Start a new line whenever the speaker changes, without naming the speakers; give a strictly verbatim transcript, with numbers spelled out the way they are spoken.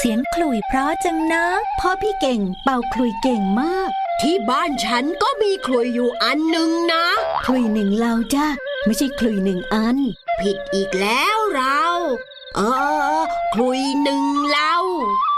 เสียงขลุ่ยเพราะจังนะพ่อพี่เก่งเป่าขลุ่ยเก่งมาก
ที่บ้านฉันก็มีขลุ่ยอยู่อันหนึ่งนะ
ขลุ่ยหนึ่งเราจ้ะไม่ใช่ขลุ่ยหนึ่งอัน
ผิดอีกแล้วเราเออขลุ่ยหนึ่งเรา